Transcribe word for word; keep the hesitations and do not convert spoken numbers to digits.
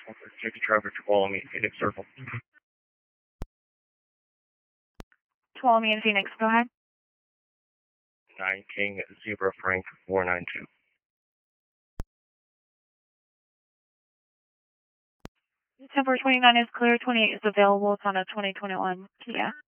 Safety traffic to Tuolumne, Phoenix Circle. Tuolumne and Phoenix, go ahead. nine King Zebra Frank four nine two. December twenty-ninth is clear, twenty-eight is available. It's on a twenty twenty-one Kia.